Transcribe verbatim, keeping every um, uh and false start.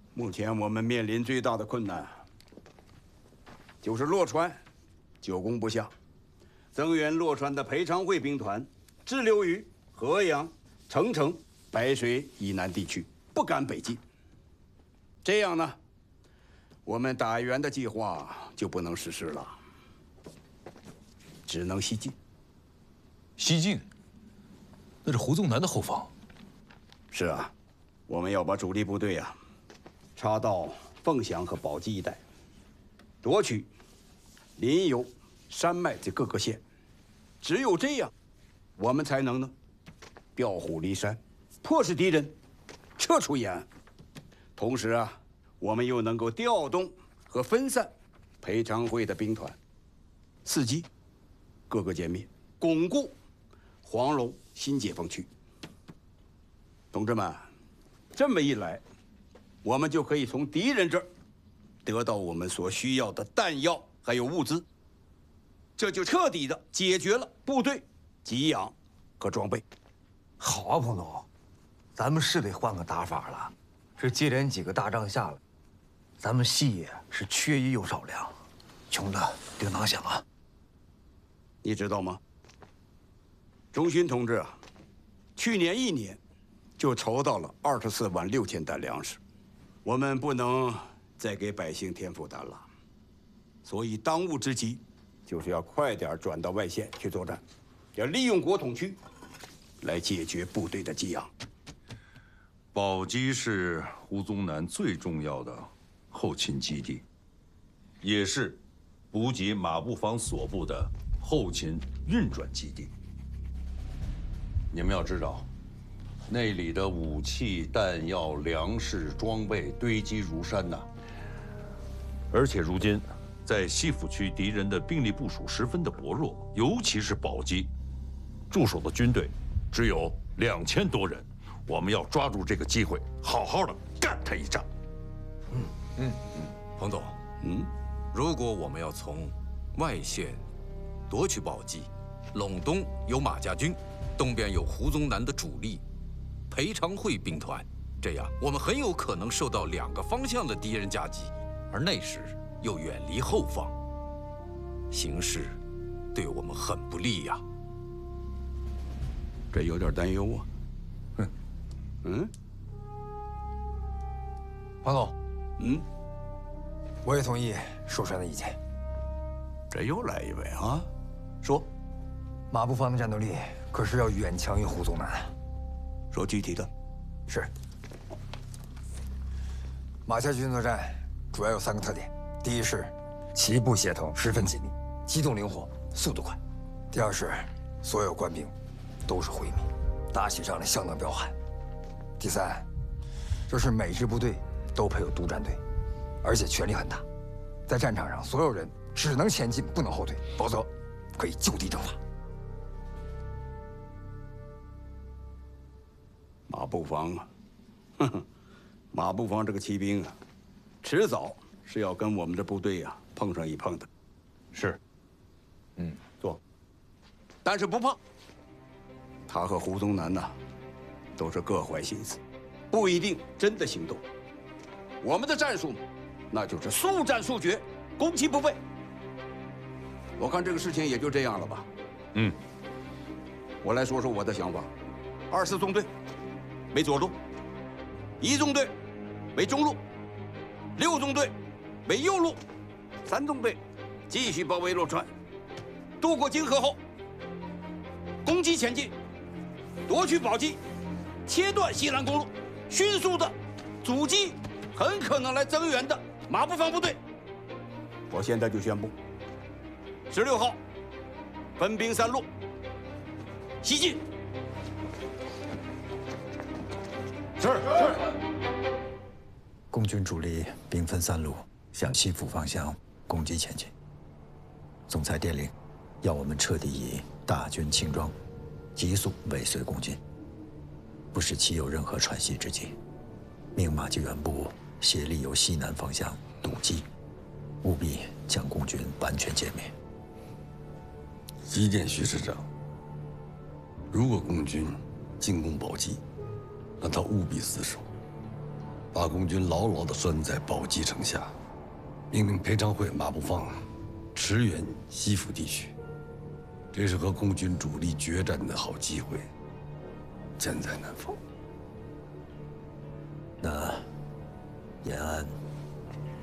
目前我们面临最大的困难，就是洛川久攻不下，增援洛川的裴昌会兵团滞留于河阳、澄城、白水以南地区，不敢北进。这样呢，我们打援的计划就不能实施了，只能西进。 西进？那是胡宗南的后方。 是啊，我们要把主力部队啊插到凤翔和宝鸡一带，夺取临游、山脉这各个县。只有这样，我们才能呢调虎离山，迫使敌人撤出延安。同时啊，我们又能够调动和分散裴昌会的兵团，伺机各个歼灭，巩固黄龙新解放区。同志们，这么一来，我们就可以从敌人这儿得到我们所需要的弹药还有物资，这就彻底的解决了部队给养和装备。 好啊，彭总，咱们是得换个打法了。这接连几个大仗下来，咱们细野是缺衣又少粮，穷的叮当响啊。 你知道吗？钟勋同志啊，去年一年就筹到了二十四万六千担粮食，我们不能再给百姓添负担了，所以当务之急就是要快点转到外线去作战，要利用国统区来解决部队的给养。 宝鸡是胡宗南最重要的后勤基地，也是补给马步芳所部的后勤运转基地。你们要知道，那里的武器、弹药、粮食、装备堆积如山呐。而且如今，在西府区敌人的兵力部署十分的薄弱，尤其是宝鸡，驻守的军队只有两千多人。我们要抓住这个机会，好好的干他一仗。 嗯嗯嗯，彭总， 嗯， 如果我们要从外线夺取宝鸡，陇东有马家军，东边有胡宗南的主力裴昌会兵团，这样我们很有可能受到两个方向的敌人夹击，而那时又远离后方，形势对我们很不利呀。 这有点担忧啊。 哼， 嗯， 庞总， 嗯， 我也同意寿山的意见。 这又来一位啊，说， 马步芳的战斗力可是要远强于胡宗南。 说具体的。 是。马家军作战主要有三个特点：第一是旗部协同十分紧密，机动灵活，速度快；第二是所有官兵都是回民，打起仗来相当彪悍；第三，就是每支部队都配有督战队，而且权力很大，在战场上所有人只能前进，不能后退，否则可以就地正法。 马步芳啊，哼哼，马步芳这个骑兵啊，迟早是要跟我们这部队啊碰上一碰的。 是， 嗯，坐。但是不怕，他和胡宗南呐，都是各怀心思，不一定真的行动。我们的战术，那就是速战速决，攻其不备。我看这个事情也就这样了吧。 嗯， 我来说说我的想法。二四纵队为左路，一纵队为中路，六纵队为右路，三纵队继续包围洛川，渡过泾河后，攻击前进，夺取宝鸡，切断西兰公路，迅速的阻击很可能来增援的马步芳部队。我现在就宣布，十六号分兵三路西进。 是是。共军主力兵分三路向西府方向攻击前进。总裁电令，要我们彻底以大军轻装，急速尾随共军，不使其有任何喘息之机。命马继援部协力由西南方向堵击，务必将共军完全歼灭。 一电徐师长，如果共军进攻宝鸡，那他务必死守。 把共军牢牢地拴在宝鸡城下，命令裴昌会、马步芳驰援西府地区。这是和共军主力决战的好机会，千载难逢。 那延安